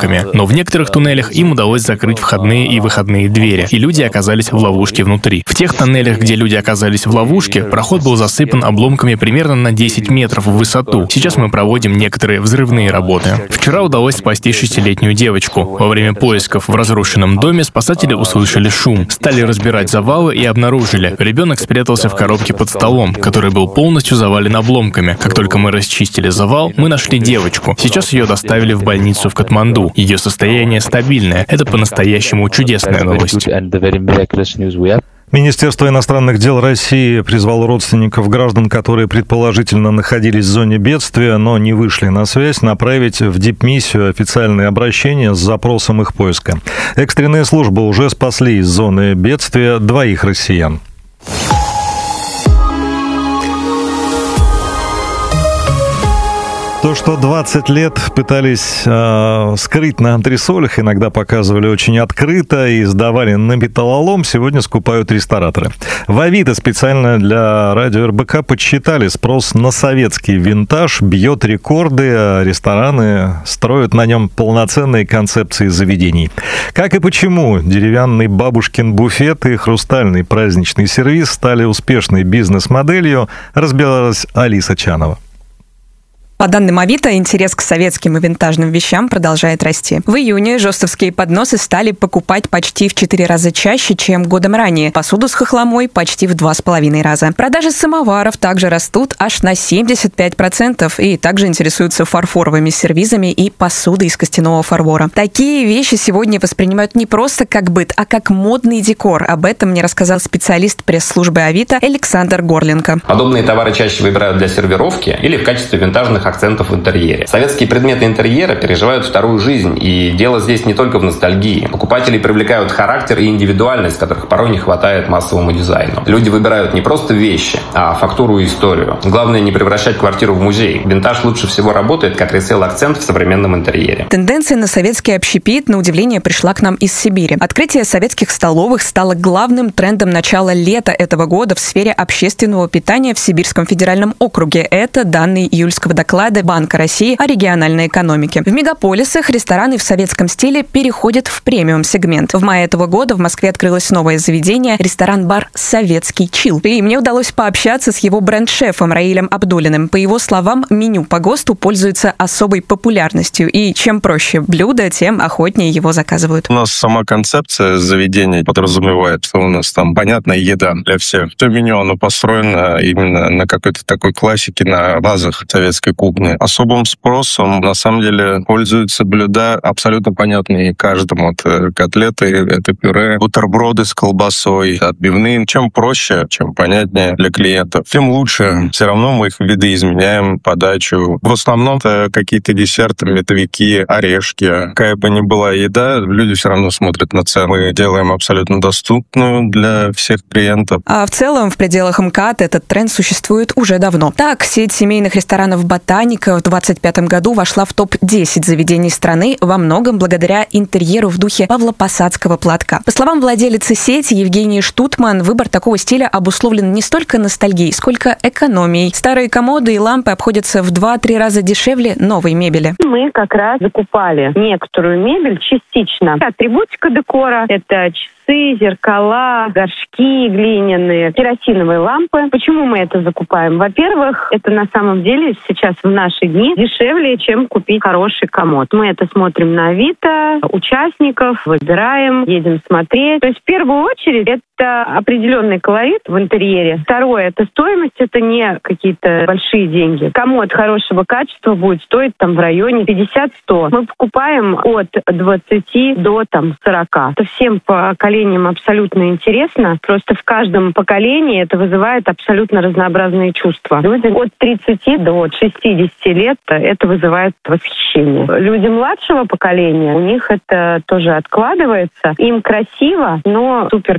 обломками. Но в некоторых туннелях им удалось закрыть входные и выходные двери, и люди оказались в ловушке внутри. В тех тоннелях, где люди оказались в ловушке, проход был засыпан обломками примерно на 10 метров в высоту. Сейчас мы проводим некоторые взрывные работы. Вчера удалось спасти 6-летнюю девочку. Во время поисков в разрушенном доме спасатели услышали шум, стали разбирать завалы и обнаружили. Ребенок спрятался в коробке под столом, который был полностью завален обломками. Как только мы расчистили завал, мы нашли девочку. Сейчас ее доставили в больницу в Катманду. Ее состояние стабильное. Это по-настоящему чудесная новость. Министерство иностранных дел России призвало родственников граждан, которые предположительно находились в зоне бедствия, но не вышли на связь, направить в дипмиссию официальные обращения с запросом их поиска. Экстренные службы уже спасли из зоны бедствия 2 россиян. То, что 20 лет пытались скрыть на антресолях, иногда показывали очень открыто и сдавали на металлолом, сегодня скупают рестораторы. В Авито специально для радио РБК подсчитали, спрос на советский винтаж бьет рекорды, а рестораны строят на нем полноценные концепции заведений. Как и почему деревянный бабушкин буфет и хрустальный праздничный сервиз стали успешной бизнес-моделью, разбиралась Алиса Чанова. По данным Авито, интерес к советским и винтажным вещам продолжает расти. В июне жостовские подносы стали покупать почти в 4 раза чаще, чем годом ранее. Посуду с хохломой почти в 2,5 раза. Продажи самоваров также растут аж на 75%, и также интересуются фарфоровыми сервизами и посудой из костяного фарфора. Такие вещи сегодня воспринимают не просто как быт, а как модный декор. Об этом мне рассказал специалист пресс-службы Авито Александр Горленко. Подобные товары чаще выбирают для сервировки или в качестве винтажных акцентов в интерьере. Советские предметы интерьера переживают вторую жизнь, и дело здесь не только в ностальгии. Покупателей привлекают характер и индивидуальность, которых порой не хватает массовому дизайну. Люди выбирают не просто вещи, а фактуру и историю. Главное не превращать квартиру в музей. Винтаж лучше всего работает как ресейл-акцент в современном интерьере. Тенденция на советский общепит, на удивление, пришла к нам из Сибири. Открытие советских столовых стало главным трендом начала лета этого года в сфере общественного питания в Сибирском федеральном округе. Это данные июльского доклада Банка России о региональной экономике. В мегаполисах рестораны в советском стиле переходят в премиум-сегмент. В мае этого года в Москве открылось новое заведение – ресторан-бар «Советский чил». И мне удалось пообщаться с его бренд-шефом Раилем Абдулиным. По его словам, меню по ГОСТу пользуется особой популярностью. И чем проще блюдо, тем охотнее его заказывают. У нас сама концепция заведения подразумевает, что у нас там понятная еда для всех. То меню, оно построено именно на какой-то такой классике, на базах советской кухни. Особым спросом, на самом деле, пользуются блюда абсолютно понятные каждому. Это котлеты, это пюре, бутерброды с колбасой, отбивные. Чем проще, чем понятнее для клиентов, тем лучше. Все равно мы их видоизменяем, подачу. В основном это какие-то десерты, медовики, орешки. Какая бы ни была еда, люди все равно смотрят на цену. Мы делаем абсолютно доступную для всех клиентов. А в целом, в пределах МКАД этот тренд существует уже давно. Так, сеть семейных ресторанов «Ботаника» в 2025 году вошла в топ-10 заведений страны, во многом благодаря интерьеру в духе Павло-Посадского платка. По словам владелицы сети Евгении Штутман, выбор такого стиля обусловлен не столько ностальгией, сколько экономией. Старые комоды и лампы обходятся в 2-3 раза дешевле новой мебели. Мы как раз закупали некоторую мебель частично. Атрибутика декора – это часы, зеркала, горшки глиняные, керосиновые лампы. Почему мы это закупаем? Во-первых, это на самом деле сейчас в наши дни дешевле, чем купить хороший комод. Мы это смотрим на Авито, участников, выбираем, едем смотреть. То есть в первую очередь это определенный колорит в интерьере. Второе, это стоимость, это не какие-то большие деньги. Комод хорошего качества будет стоить там в районе 50-100. Мы покупаем от 20 до 40. Это всем поколениям абсолютно интересно. Просто в каждом поколении это вызывает абсолютно разнообразные чувства. Люди от 30 до 60 лет это вызывает восхищение. Люди младшего поколения, у них это тоже откладывается. Им красиво, но супер каких-то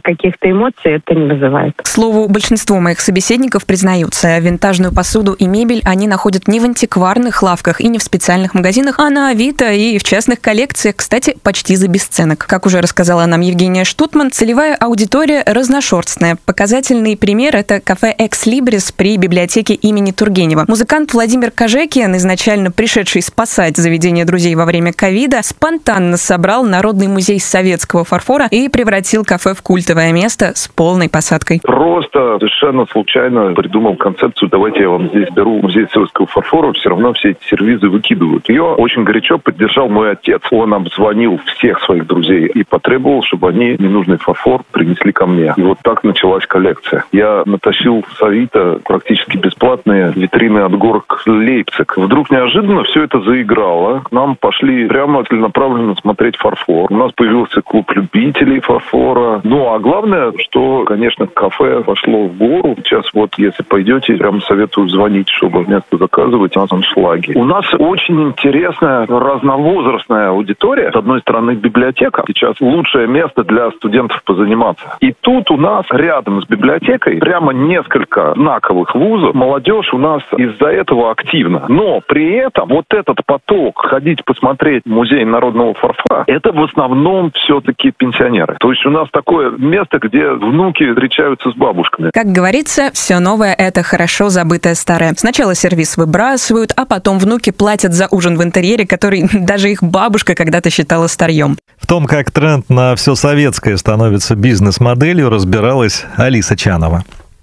каких-то эмоций это не вызывает. К слову, большинство моих собеседников признаются, винтажную посуду и мебель они находят не в антикварных лавках и не в специальных магазинах, а на Авито и в частных коллекциях, кстати, почти за бесценок. Как уже рассказала нам Евгения Штутман, целевая аудитория разношерстная. Показательный пример – это кафе «Экс Либрис» при библиотеке имени Тургенева. Музыкант Владимир Кожекин, изначально пришедший спасать заведение друзей во время ковида, спонтанно собрал Народный музей советского фарфора и превратил кафе в культовое место с полной посадкой. Просто совершенно случайно придумал концепцию: давайте я вам здесь беру музей советского фарфора, все равно все эти сервизы выкидывают. Ее очень горячо поддержал мой отец. Он обзвонил всех своих друзей и потребовал, чтобы они ненужный фарфор принесли ко мне. И вот так началась коллекция. Я натащил с Авито практически бесплатные витрины от горок Лейпциг. Вдруг неожиданно все это заиграло. К нам пошли прямо целенаправленно смотреть фарфор. У нас появился клуб любителей фарфора. Ну, а главное, что, конечно, кафе пошло в гору. Сейчас вот, если пойдете, прям советую звонить, чтобы место заказывать. У нас аншлаги. У нас очень интересная разновозрастная аудитория. С одной стороны, библиотека. Сейчас лучшее место для студентов позаниматься. И тут у нас рядом с библиотекой прямо несколько знаковых вузов. Молодежь у нас из-за этого активна. Но при этом вот этот поток ходить посмотреть музей народного фарфора, это в основном все-таки пенсионеры. То есть у нас такое место, где внуки встречаются с бабушками. Как говорится, все новое – это хорошо забытое старое. Сначала сервис выбрасывают, а потом внуки платят за ужин в интерьере, который даже их бабушка когда-то считала старьем. В том, как тренд на все советское становится бизнес-моделью, разбиралась Алиса Чанова.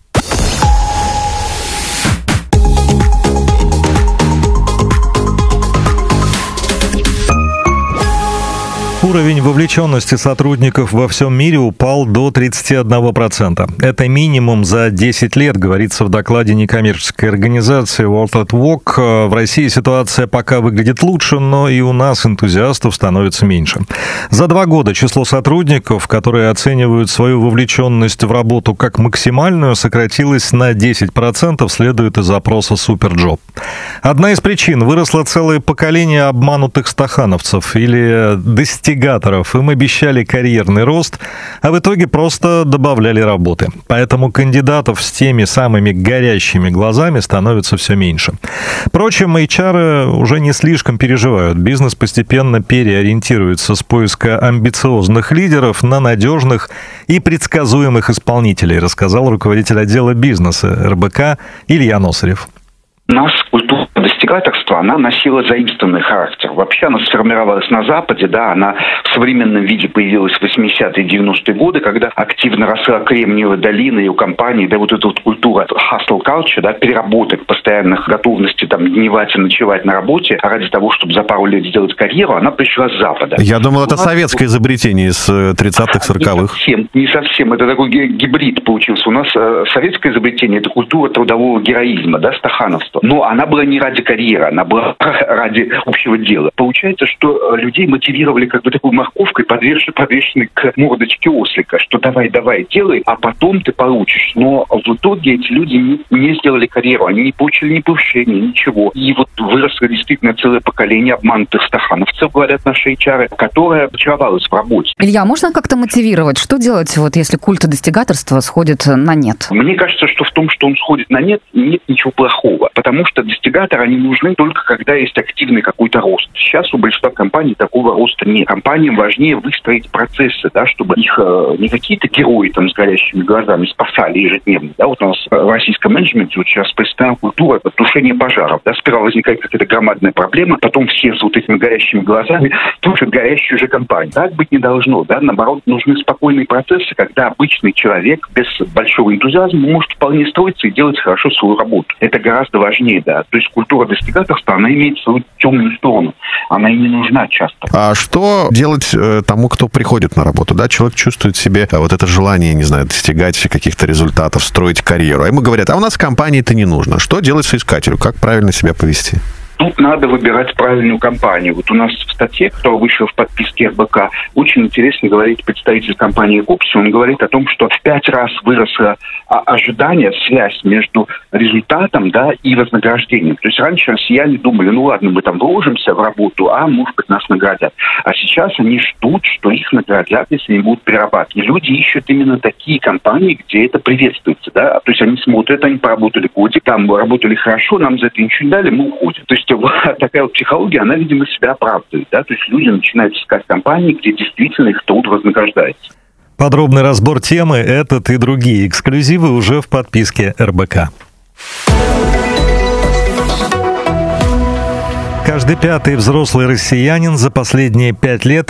Уровень вовлеченности сотрудников во всем мире упал до 31%. Это минимум за 10 лет, говорится в докладе некоммерческой организации World at Work. В России ситуация пока выглядит лучше, но и у нас энтузиастов становится меньше. За 2 года число сотрудников, которые оценивают свою вовлеченность в работу как максимальную, сократилось на 10%, следует из опроса Superjob. Одна из причин – выросло целое поколение обманутых стахановцев или достигаторов. Им обещали карьерный рост, а в итоге просто добавляли работы. Поэтому кандидатов с теми самыми горящими глазами становится все меньше. Впрочем, HR уже не слишком переживают. Бизнес постепенно переориентируется с поиска амбициозных лидеров на надежных и предсказуемых исполнителей, рассказал руководитель отдела бизнеса РБК Илья Носарев. У нас культура достигаторства, она носила заимствованный характер. Вообще она сформировалась на Западе, да, она в современном виде появилась в 80-е и 90-е годы, когда активно росла Кремниевая долина, и у компаний, да, вот эта вот культура hustle culture, да, переработок, постоянных готовности там дневать и ночевать на работе ради того, чтобы за пару лет сделать карьеру, она пришла с Запада. Я думал, это советское изобретение из 30-х, 40-х. Не совсем. Это такой гибрид получился. У нас советское изобретение – это культура трудового героизма, да, стахановства. Но она была не ради карьеры, она была ради общего дела. Получается, что людей мотивировали как бы такой морковкой, подвешенной к мордочке ослика, что давай, делай, а потом ты получишь. Но в итоге эти люди не сделали карьеру, они не получили ни повышения, ничего. И вот выросло действительно целое поколение обманутых стахановцев, говорят наши HR, которое очаровалось в работе. Илья, можно как-то мотивировать? Что делать, вот если культ достигаторства сходит на нет? Мне кажется, что в том, что он сходит на нет, нет ничего плохого. Потому что достигаторы, они нужны только когда есть активный какой-то рост. Сейчас у большинства компаний такого роста нет. Компаниям важнее выстроить процессы, да, чтобы их не какие-то герои там с горящими глазами спасали ежедневно. Да, вот у нас в российском менеджменте вот сейчас постоянно культура тушения пожаров. Да, сперва возникает какая-то громадная проблема, потом все с вот этими горящими глазами тушат горящую же компанию. Так быть не должно. Да? Наоборот, нужны спокойные процессы, когда обычный человек без большого энтузиазма может вполне строиться и делать хорошо свою работу. Это гораздо важнее, да. То есть культура достигаторства, она имеет свою темную сторону. Она и не нужна часто. А что делать тому, кто приходит на работу? Да, человек чувствует в себе вот это желание, не знаю, достигать каких-то результатов, строить карьеру. А ему говорят, а у нас в компании это не нужно. Что делать соискателю? Как правильно себя повести? Тут надо выбирать правильную компанию. Вот у нас в статье, которая вышла в подписке РБК, очень интересно говорит представитель компании Купси. Он говорит о том, что в 5 раз выросло ожидание, связь между результатом, да, и вознаграждением. То есть раньше россияне думали, ну ладно, мы там вложимся в работу, а может быть нас наградят. А сейчас они ждут, что их наградят, если они будут перерабатывать. И люди ищут именно такие компании, где это приветствуется, да. То есть они смотрят, они поработали годик, там работали хорошо, нам за это ничего не дали, мы уходим. То есть вот такая вот психология, она, видимо, себя оправдывает, да. То есть люди начинают искать компании, где действительно их труд вознаграждается. Подробный разбор темы, этот и другие эксклюзивы уже в подписке РБК. Каждый 5-й взрослый россиянин за последние 5 лет